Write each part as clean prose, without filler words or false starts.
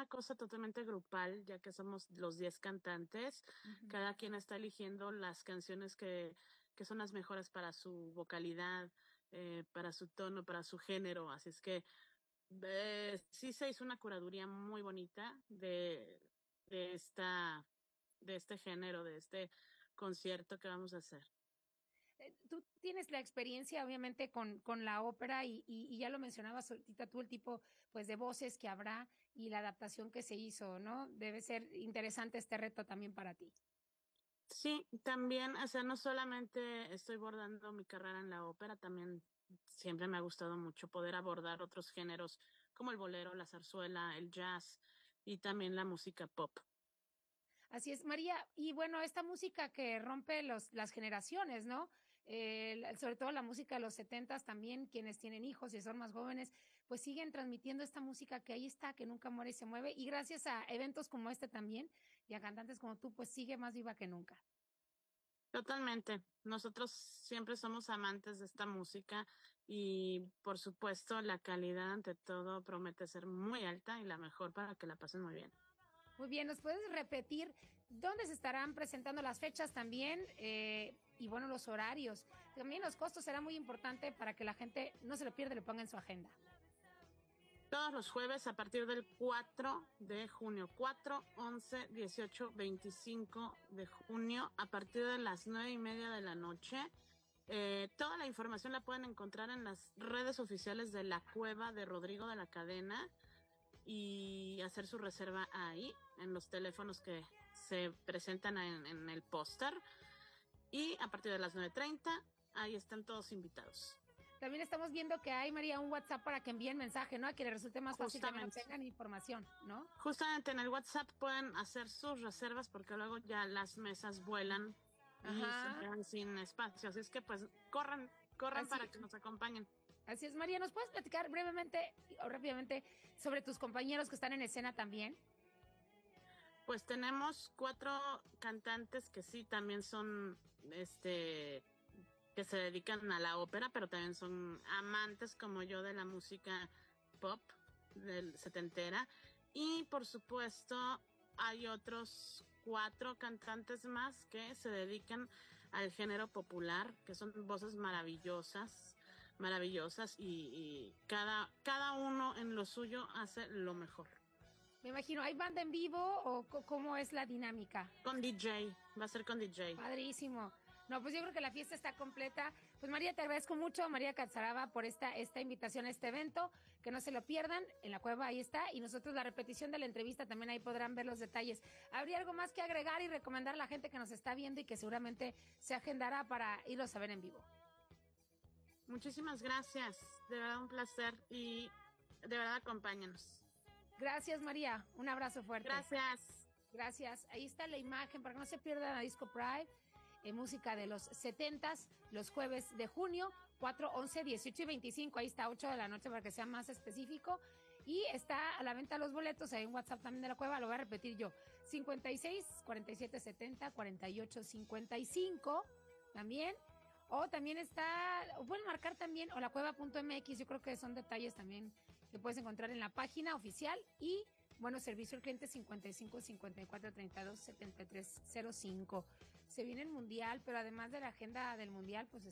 una cosa totalmente grupal, ya que somos los 10 cantantes. Ujú. Cada quien está eligiendo las canciones que son las mejores para su vocalidad, para su tono, para su género. Así es que sí se hizo una curaduría muy bonita de esta, de este género, de este concierto que vamos a hacer. Tú tienes la experiencia, obviamente, con la ópera y ya lo mencionabas ahorita tú, el tipo pues de voces que habrá y la adaptación que se hizo, ¿no? Debe ser interesante este reto también para ti. Sí, también, o sea, no solamente estoy bordando mi carrera en la ópera, también siempre me ha gustado mucho poder abordar otros géneros como el bolero, la zarzuela, el jazz y también la música pop. Así es, María. Y bueno, esta música que rompe las generaciones, ¿no? Sobre todo la música de los setentas también, quienes tienen hijos y son más jóvenes, pues siguen transmitiendo esta música que ahí está, que nunca muere y se mueve. Y gracias a eventos como este también y a cantantes como tú, pues sigue más viva que nunca. Totalmente. Nosotros siempre somos amantes de esta música y por supuesto la calidad ante todo promete ser muy alta y la mejor para que la pasen muy bien. Muy bien, ¿nos puedes repetir dónde se estarán presentando las fechas también? Y bueno, los horarios. También los costos será muy importante para que la gente no se lo pierda y lo ponga en su agenda. Todos los jueves a partir del 4 de junio, 4, 11, 18, 25 de junio, a partir de las 9:30 de la noche. Toda la información la pueden encontrar en las redes oficiales de la Cueva de Rodrigo de la Cadena y hacer su reserva ahí, en los teléfonos que se presentan en el póster. Y a partir de las 9:30, ahí están todos invitados. También estamos viendo que hay, María, un WhatsApp para que envíen mensaje, ¿no? A que le resulte más fácil también Justamente. obtengan información, ¿no? Justamente en el WhatsApp pueden hacer sus reservas porque luego ya las mesas vuelan y se Ajá. quedan sin espacio. Así es que pues corran para Así, que nos acompañen. así es, María. ¿Nos puedes platicar brevemente o rápidamente sobre tus compañeros que están en escena también? Pues tenemos 4 cantantes que sí también son, que se dedican a la ópera, pero también son amantes como yo de la música pop del setentera. Y por supuesto, hay otros 4 cantantes más que se dedican al género popular, que son voces maravillosas, maravillosas, y cada uno en lo suyo hace lo mejor. Me imagino, ¿hay banda en vivo o cómo es la dinámica? Con DJ, va a ser con DJ. Padrísimo. No, pues yo creo que la fiesta está completa. Pues María, te agradezco mucho, María Catzaraba, por esta invitación a este evento. Que no se lo pierdan, en la cueva ahí está. Y nosotros la repetición de la entrevista también ahí podrán ver los detalles. ¿Habría algo más que agregar y recomendar a la gente que nos está viendo y que seguramente se agendará para irlos a ver en vivo? Muchísimas gracias, de verdad un placer y de verdad acompáñanos. Gracias, María. Un abrazo fuerte. Gracias. Gracias. Ahí está la imagen para que no se pierdan a Disco Pride. Música de los setentas, los jueves de junio, 4, 11, 18 y 25. Ahí está 8 de la noche para que sea más específico. Y está a la venta los boletos. Hay un WhatsApp también de la cueva. Lo voy a repetir yo. 56 47 70 48 55. También. O también está, o pueden marcar también, o la cueva.mx. Yo creo que son detalles también que puedes encontrar en la página oficial. Y bueno, servicio al cliente 55 54 32 73 05. Se viene el mundial, pero además de la agenda del mundial, pues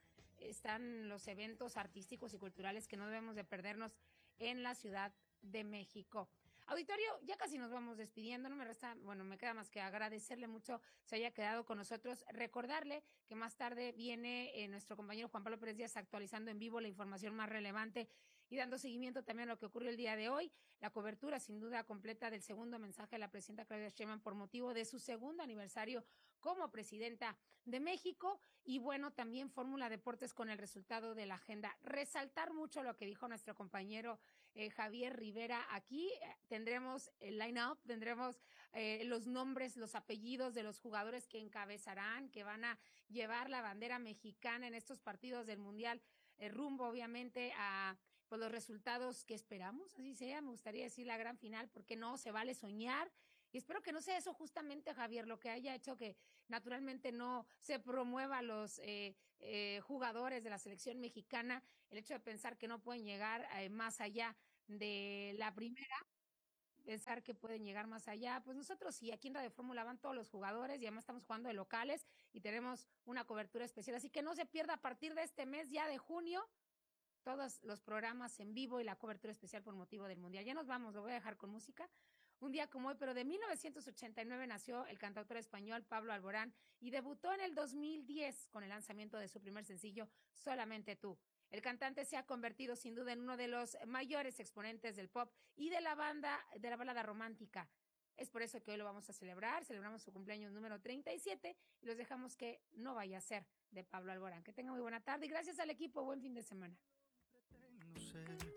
están los eventos artísticos y culturales que no debemos de perdernos en la Ciudad de México. Auditorio, ya casi nos vamos despidiendo, no me resta, bueno, me queda más que agradecerle mucho se haya quedado con nosotros, recordarle que más tarde viene nuestro compañero Juan Pablo Pérez Díaz actualizando en vivo la información más relevante y dando seguimiento también a lo que ocurrió el día de hoy, la cobertura sin duda completa del segundo mensaje de la presidenta Claudia Sheinbaum por motivo de su segundo aniversario como presidenta de México y bueno, también Fórmula Deportes con el resultado de la agenda. Resaltar mucho lo que dijo nuestro compañero Javier Rivera. Aquí tendremos el line-up, tendremos los nombres, los apellidos de los jugadores que encabezarán, que van a llevar la bandera mexicana en estos partidos del Mundial, rumbo obviamente a pues, los resultados que esperamos, así sea, me gustaría decir la gran final, porque no se vale soñar. Y espero que no sea eso justamente, Javier, lo que haya hecho que naturalmente no se promueva a los jugadores de la selección mexicana, el hecho de pensar que no pueden llegar más allá de la primera. pensar que pueden llegar más allá. Pues nosotros sí, aquí en Radio Fórmula van todos los jugadores y además estamos jugando de locales y tenemos una cobertura especial. Así que no se pierda a partir de este mes ya de junio todos los programas en vivo y la cobertura especial por motivo del Mundial. Ya nos vamos, lo voy a dejar con música. Un día como hoy, pero de 1989 nació el cantautor español Pablo Alborán y debutó en el 2010 con el lanzamiento de su primer sencillo, Solamente tú. El cantante se ha convertido sin duda en uno de los mayores exponentes del pop y de la balada romántica. Es por eso que hoy lo vamos a celebrar, celebramos su cumpleaños número 37 y los dejamos que no vaya a ser de Pablo Alborán. Que tenga muy buena tarde y gracias al equipo, buen fin de semana. No sé